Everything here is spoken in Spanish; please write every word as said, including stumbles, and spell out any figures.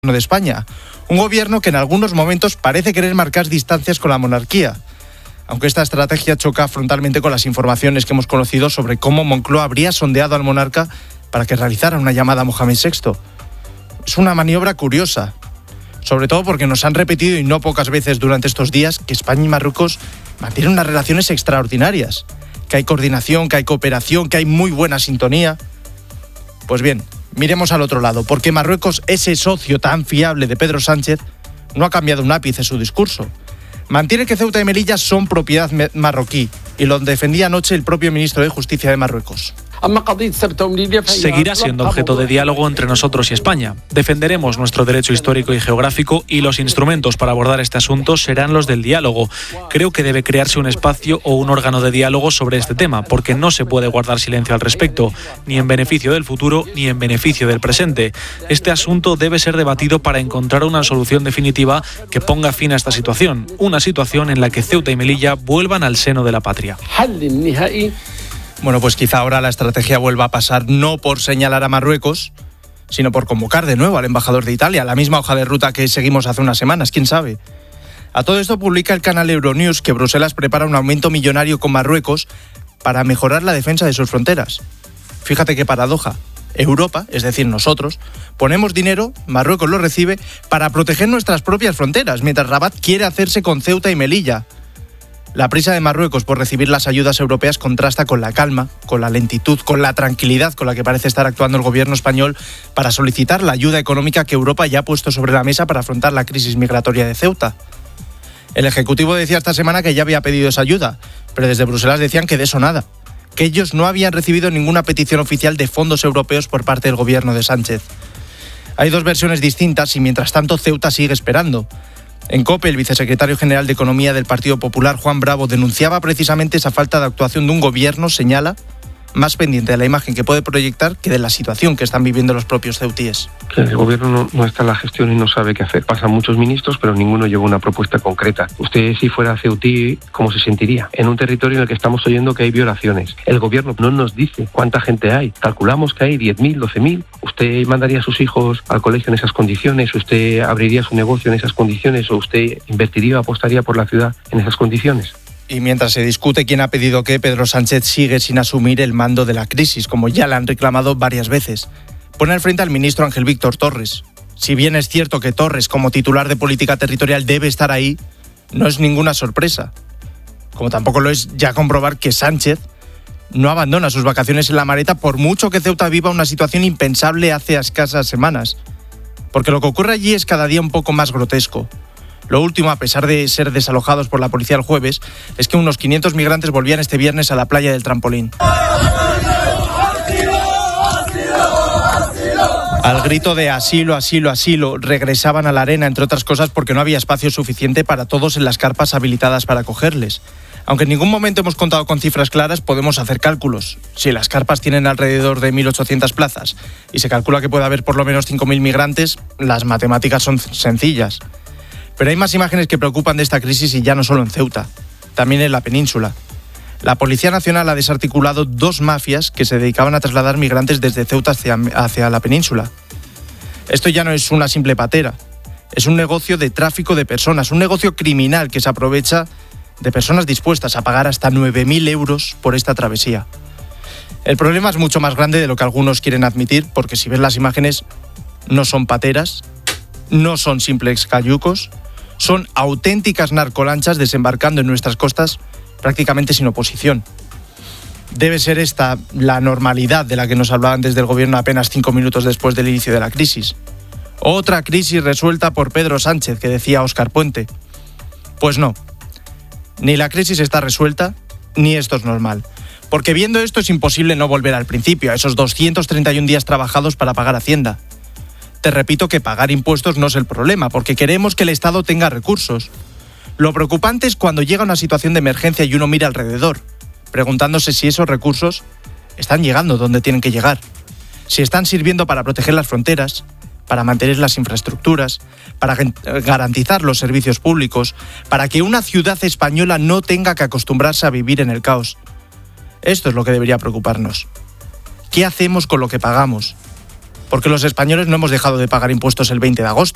de España, un gobierno que en algunos momentos parece querer marcar distancias con la monarquía, aunque esta estrategia choca frontalmente con las informaciones que hemos conocido sobre cómo Moncloa habría sondeado al monarca para que realizara una llamada a Mohamed sexto. Es una maniobra curiosa, sobre todo porque nos han repetido, y no pocas veces durante estos días, que España y Marruecos mantienen unas relaciones extraordinarias, que hay coordinación, que hay cooperación, que hay muy buena sintonía. Pues bien, miremos al otro lado, porque Marruecos, ese socio tan fiable de Pedro Sánchez, no ha cambiado un ápice su discurso. Mantiene que Ceuta y Melilla son propiedad marroquí, y lo defendía anoche el propio ministro de Justicia de Marruecos. Seguirá siendo objeto de diálogo entre nosotros y España. Defenderemos nuestro derecho histórico y geográfico y los instrumentos para abordar este asunto serán los del diálogo. Creo que debe crearse un espacio o un órgano de diálogo sobre este tema, porque no se puede guardar silencio al respecto, ni en beneficio del futuro ni en beneficio del presente. Este asunto debe ser debatido para encontrar una solución definitiva que ponga fin a esta situación, una situación en la que Ceuta y Melilla vuelvan al seno de la patria. Bueno, pues quizá ahora la estrategia vuelva a pasar no por señalar a Marruecos, sino por convocar de nuevo al embajador de Italia, la misma hoja de ruta que seguimos hace unas semanas, quién sabe. A todo esto publica el canal Euronews que Bruselas prepara un aumento millonario con Marruecos para mejorar la defensa de sus fronteras. Fíjate qué paradoja. Europa, es decir, nosotros, ponemos dinero, Marruecos lo recibe, para proteger nuestras propias fronteras, mientras Rabat quiere hacerse con Ceuta y Melilla. La prisa de Marruecos por recibir las ayudas europeas contrasta con la calma, con la lentitud, con la tranquilidad con la que parece estar actuando el gobierno español para solicitar la ayuda económica que Europa ya ha puesto sobre la mesa para afrontar la crisis migratoria de Ceuta. El Ejecutivo decía esta semana que ya había pedido esa ayuda, pero desde Bruselas decían que de eso nada, que ellos no habían recibido ninguna petición oficial de fondos europeos por parte del gobierno de Sánchez. Hay dos versiones distintas y mientras tanto Ceuta sigue esperando. En COPE, el vicesecretario general de Economía del Partido Popular, Juan Bravo, denunciaba precisamente esa falta de actuación de un gobierno, señala, más pendiente de la imagen que puede proyectar que de la situación que están viviendo los propios ceutíes. El gobierno no, no está en la gestión y no sabe qué hacer. Pasan muchos ministros, pero ninguno lleva una propuesta concreta. Usted, si fuera ceutí, ¿cómo se sentiría? En un territorio en el que estamos oyendo que hay violaciones. El gobierno no nos dice cuánta gente hay. Calculamos que hay diez mil, doce mil. ¿Usted mandaría a sus hijos al colegio en esas condiciones? ¿Usted abriría su negocio en esas condiciones? ¿O usted invertiría o apostaría por la ciudad en esas condiciones? Y mientras se discute quién ha pedido qué, Pedro Sánchez sigue sin asumir el mando de la crisis, como ya le han reclamado varias veces. Pone al frente al ministro Ángel Víctor Torres. Si bien es cierto que Torres, como titular de política territorial, debe estar ahí, no es ninguna sorpresa. Como tampoco lo es ya comprobar que Sánchez no abandona sus vacaciones en la Mareta, por mucho que Ceuta viva una situación impensable hace escasas semanas. Porque lo que ocurre allí es cada día un poco más grotesco. Lo último, a pesar de ser desalojados por la policía el jueves, es que unos quinientos migrantes volvían este viernes a la playa del Trampolín. Al grito de asilo, asilo, asilo, regresaban a la arena, entre otras cosas porque no había espacio suficiente para todos en las carpas habilitadas para acogerles. Aunque en ningún momento hemos contado con cifras claras, podemos hacer cálculos. Si las carpas tienen alrededor de mil ochocientas plazas y se calcula que puede haber por lo menos cinco mil migrantes, las matemáticas son sencillas. Pero hay más imágenes que preocupan de esta crisis y ya no solo en Ceuta, también en la península. La Policía Nacional ha desarticulado dos mafias que se dedicaban a trasladar migrantes desde Ceuta hacia, hacia la península. Esto ya no es una simple patera, es un negocio de tráfico de personas, un negocio criminal que se aprovecha de personas dispuestas a pagar hasta nueve mil euros por esta travesía. El problema es mucho más grande de lo que algunos quieren admitir, porque si ves las imágenes, no son pateras, no son simples cayucos, son auténticas narcolanchas desembarcando en nuestras costas prácticamente sin oposición. Debe ser esta la normalidad de la que nos hablaban desde el gobierno apenas cinco minutos después del inicio de la crisis. Otra crisis resuelta por Pedro Sánchez, que decía Óscar Puente. Pues no, ni la crisis está resuelta, ni esto es normal. Porque viendo esto es imposible no volver al principio, a esos doscientos treinta y un días trabajados para pagar Hacienda. Te repito que pagar impuestos no es el problema, porque queremos que el Estado tenga recursos. Lo preocupante es cuando llega una situación de emergencia y uno mira alrededor, preguntándose si esos recursos están llegando donde tienen que llegar, si están sirviendo para proteger las fronteras, para mantener las infraestructuras, para garantizar los servicios públicos, para que una ciudad española no tenga que acostumbrarse a vivir en el caos. Esto es lo que debería preocuparnos. ¿Qué hacemos con lo que pagamos? Porque los españoles no hemos dejado de pagar impuestos el veinte de agosto.